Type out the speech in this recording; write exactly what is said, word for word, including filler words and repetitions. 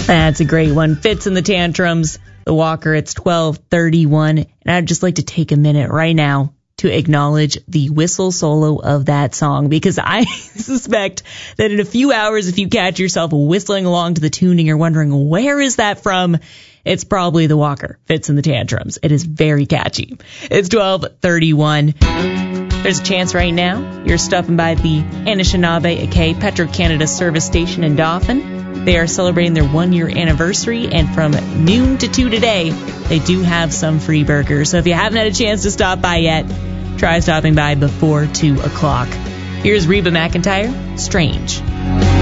That's a great one. Fitz and the Tantrums, The Walker. It's twelve thirty-one. And I'd just like to take a minute right now to acknowledge the whistle solo of that song, because I suspect that in a few hours, if you catch yourself whistling along to the tune and you're wondering, where is that from? It's probably The Walker, Fitz and the Tantrums. It is very catchy. It's twelve thirty-one. There's a chance right now you're stopping by the Anishinaabe Ake Petro-Canada service station in Dauphin. They are celebrating their one-year anniversary, and from noon to two today, they do have some free burgers. So if you haven't had a chance to stop by yet, try stopping by before two o'clock. Here's Reba McEntire, Strange.